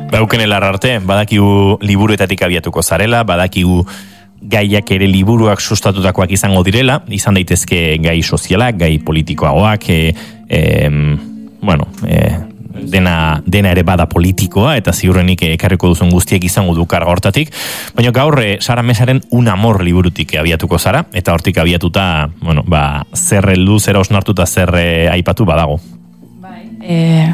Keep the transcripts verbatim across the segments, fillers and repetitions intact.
Bauken elarrarte, badakigu liburuetatik abiatuko zarela, badakigu gaiak ere liburuak sustatutakoak izango direla, izan daitezke gai sozialak, gai politikoagoak, e, e, bueno, e, dena, dena ere bada politikoa, eta ziurrenik ekarriko duzun guztiek izango du karga hortatik, baina gaur Sara Mesaren Un amor liburutik abiatuko zara, eta hortik abiatuta, bueno, ba, zer heldu, zer osnartuta, zer aipatu badago. Bai, eh...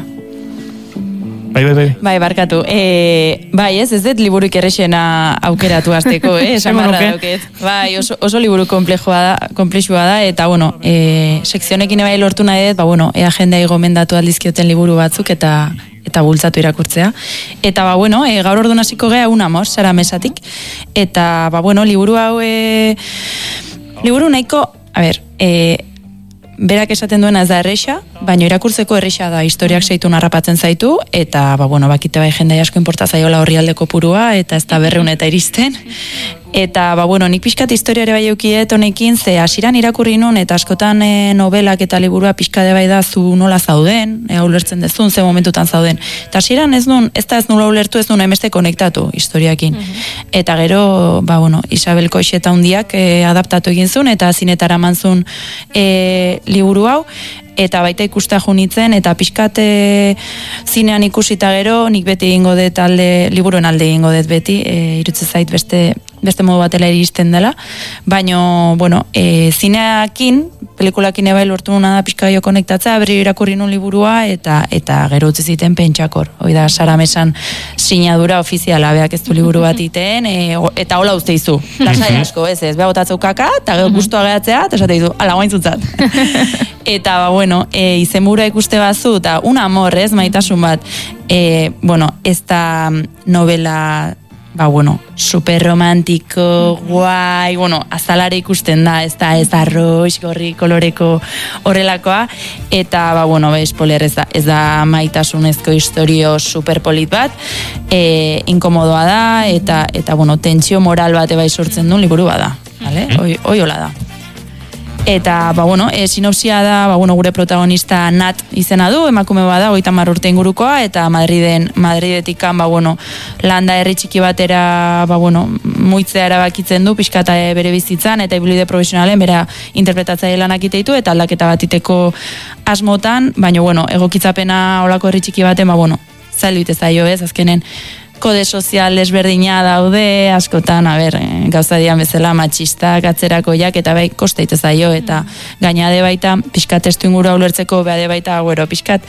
Bai, bai, bai. Bai, barkatu. E, bai, ez, ez dut liburuik errexena aukeratu azteko, eh? Esan barra dauket. Bai, oso, oso liburu komplexua da, komplexua da, eta, bueno, e, sekzionekin bai lortu nahi dut, ba, bueno, ea jendea gomendatu aldizkioten liburu batzuk, eta eta bultzatu irakurtzea. Eta, ba, bueno, e, gaur orduan hasiko gea Un amor, Sara Mesatik. Eta, ba, bueno, liburu hau, e, liburu nahiko, a ber, e, berak esaten duena ez da erresa, baina irakurtzeko erresa da, historiak seitu narrapatzen zaitu, eta, ba, bueno, bakite bai jende asko inporta zaiola horri aldeko purua, eta ez da berreun eta iristen. Eta, ba, bueno, nik pixkat historiare bai eukiet honekin, ze hasiran irakurri nun, eta askotan e, novelak eta liburua pixkade bai da zu nola zauden, e, ulertzen dezun, ze momentutan zauden. Eta hasiran ez nun, ez da ez nula ulertu, ez nun hainbeste konektatu historiakin. Mm-hmm. Eta gero, ba, bueno, Isabel Koixeta hundiak e, adaptatu egin zuen, eta zinetara manzun e, liburu hau, eta baita ikusta junitzen, eta pixkat e, zinean ikusita gero, nik beti egingo dut alde, liburuen alde egingo dut beti, e, irutze zait beste, beste modu batela iristen dela, baino, bueno, e, zineakin, pelikulakin ebai lortu nuna da pixka jo konektatzea, berri irakurri nun liburua, eta eta gero utzi ziten pentsakor. Hoi da, Sara Mesan sinadura ofiziala, beak ez du liburu bat iten, e, eta hola uste izu. Lasai asko, ez ez, beha botatzeu kaka, eta gero guztua gehatzea, eta esate izu, ala guaintzutzat. Eta, ba, bueno, e, izenbura ikuste bazu, eta Un amor, ez, maitasun bat, e, bueno, ez da novela, ba, bueno, super romantiko, guai, bueno, azalare ikusten da, ez da, ez da arroz, gorri, koloreko horrelakoa, eta, ba, bueno, be, spoiler, ez da, ez da maitasunezko historio super polit bat, e, inkomodoa da, eta, eta, bueno, tentsio moral bat bai sortzen du liburu bada, vale? Oi, oi hola da. Eta, ba, bueno, e, sinopsia da, ba, bueno, gure protagonista Nat izena du, emakume bada, hogeita hamar urte ingurukoa, eta Madriden, Madridetikan, ba, bueno, landa herri txiki batera, ba, bueno, muitzea erabakitzen du, pixkata bere bizitzan, eta ibilbide profesionalen, bera interpretatzaile lanak iteitu, eta aldaketa bat iteko asmotan, baina, bueno, egokitzapena olako herri txiki baten, ba, bueno, zailu itez zaio ez, azkenen, kode sozial desberdina daude, askotan, a ber, gauza dian bezala matxistak, atzerakoiak, eta bai, kosta itez zaio, eta gainade baita, pixkat testu inguru ulertzeko, behade baita, bueno, pixkat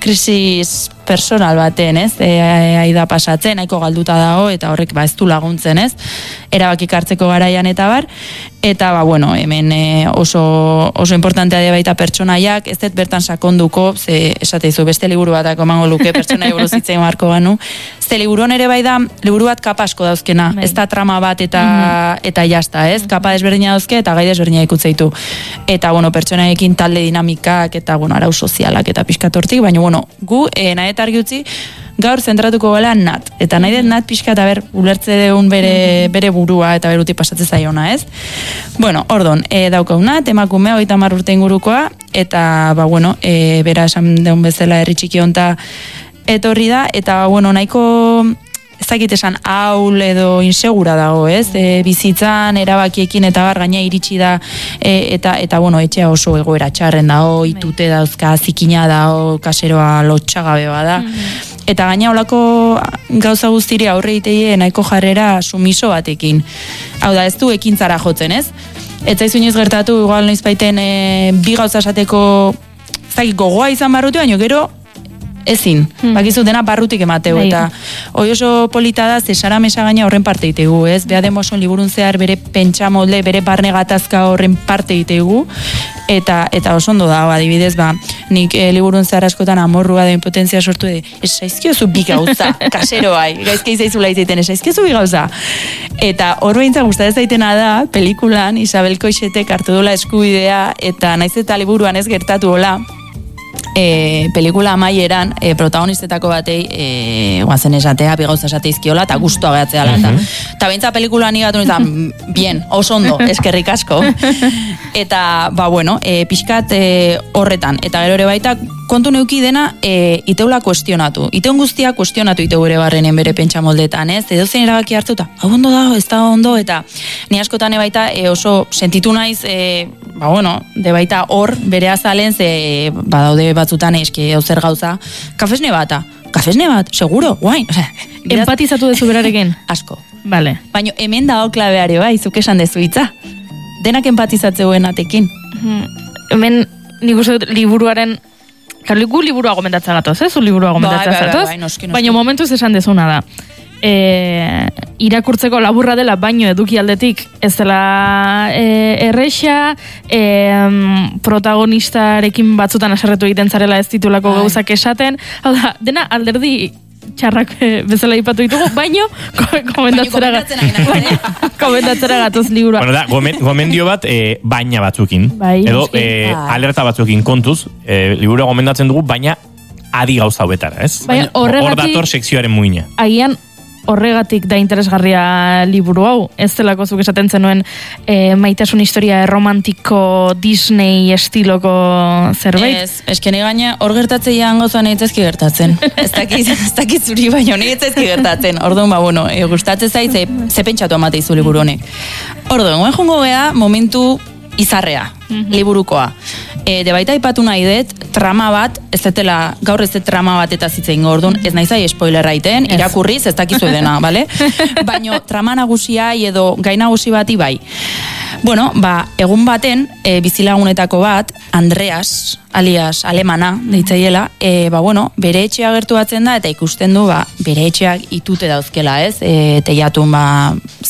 krisis personal baten, ez, e, aida pasatzen, nahiko galduta dago, eta horrek, ba, ez du laguntzen, ez, erabakik hartzeko garaian eta bar, eta, ba, bueno, hemen e, oso, oso importantea de baita pertsonaiak, ez dut bertan sakonduko, ze, esate izu, beste liburu batako emango luke, pertsonaia buruz hitz egin beharko banu, ze liburuan ere bai da, liburu bat kapa asko dauzkena, ez da trama bat eta, mm-hmm. eta jazta, ez, kapa desberdina dauzke, eta gai desberdina ikutzeitu, eta, bueno, pertsonaiekin talde dinamikak, eta, bueno, arau sozialak, eta pixkatortik, baina, bueno, gu, e, nahi eta argi utzi, gaur zentratuko gala Nat, eta nahi dut Nat pixka eta ber, ulertze deun bere, bere burua eta beruti pasatzen zaiona, ez? Bueno, ordon, e, daukau Nat, emakume, hogeita hamar urte ingurukoa, eta, ba, bueno, e, bera esan deun bezala herri txiki honta etorri da, eta, bueno, nahiko ez dakit esan haul edo insegura dago, ez? E, bizitzan, erabakiekin eta bar gaina iritsi da, e, eta, eta, bueno, etxea oso egoera txarren dago, itute dauzka, zikina dago, kaseroa lotxagabe bada. Mm-hmm. Eta gaina olako gauza guztiri aurre iteie nahiko jarrera sumiso batekin. Hau da, ez du ekintzara jotzen, ez? Ez zaizu inoiz gertatu, igual noiz baiten e, bi gauza esateko zaki gogoa izan barruti, baina gero ezin, hmm. bakizu dena barrutik emateu, eta hoi oso polita da, ze Sara Mesa gaina horren parte itegu, ez? Bea demoson liburun zehar bere pentsa molde, bere barne gatazka horren parte itegu, eta eta oso ondo da, adibidez, ba, nik e, liburun zehar askotan amorrua da impotentzia sortu de, esaizkiozu bi gauza, kaseroai, gaizke izaizula izaiten, esaizkiozu bi gauza. Eta hor behintza gustatzen zaitena da, pelikulan Isabel Koixetek hartu dola eskubidea, eta naiz eta liburuan ez gertatu hola, e, pelikula amaieran, e, protagonistetako batei, e, guazen esatea, bi gauza esateizkiola, eta guztua gehatzea dela. Eta bintza pelikula ni gatu nizan, bien, oso ondo, eskerrik asko. Eta, ba, bueno, e, pixkat e, horretan. Eta gero ere baita, kontu neuki dena, e, iteula kuestionatu. Iteun guztia kuestionatu iteu ere barrenen bere pentsa moldetan, ez? Edo zen erabaki hartuta, hau ondo da, ez da ondo, eta ni askotan baita e, oso sentitu naiz, e, ba, bueno, de baita hor, bere azalen, ze, badaude batzutan eski, hau zer gauza, kafesne bata, kafesne bat, seguro, guain. O sea, empatizatu dezu berarekin? Asko. Vale. Baina hemen dago klabeare bai, zuk esan dezu hitza. Denak empatizatzeuen atekin. Hmm. Hemen, nik uste dut, liburuaren, gu liburua gomendatzen gatoz, ez? Zu liburua gomendatzen bai, bai, gatoz? bai, noski, noski. Baina momentuz esan dezuna da. E, irakurtzeko laburra dela, baino eduki aldetik ez dela e, erresa, e, protagonistarekin batzutan aserretu egiten zarela ez titulako Ai. gauzak esaten. Hau da, dena alderdi txarrak bezala ipatu ditugu, baino komendatzera komendatzera gatoz liburua. Bueno, da, gomen, gomendio bat e, baina batzukin. Bai, edo eski. e, Bai. alerta batzukin kontuz, e, liburua gomendatzen dugu, baina adi gauza hobetara, ez? Baina Hor horregatik- dator sekzioaren muina. Agian horregatik da interesgarria liburu hau. Ez delako zuk esaten zenuen e, maitasun historia erromantiko Disney estiloko zerbait. Ez, eskene gaina hor gertatzeian gozan eitzezki gertatzen. Ez dakit, ez dakit zuri baino, ni eitzezki gertatzen. Orduan, ba, bueno, e, gustatzen zait, ze, ze pentsatu amate izu liburu honek. Orduan, guen jongo gea momentu izarrea, liburukoa. E, de baita ipatu nahi dut, trama bat, ez detela, gaur ez dut trama bat eta zitzein gordun, ez nahi zai spoilerra iten, irakurriz, ez dakizu dena, bale? Baina trama nagusia edo gai nagusi bati bai. Bueno, ba, egun baten, e, bizilagunetako bat, Andreas, alias alemana, deitzaiela, e, ba, bueno, bere etxea gertu batzen da, eta ikusten du, ba, bere etxeak itute dauzkela, ez? E, teiatun, ba,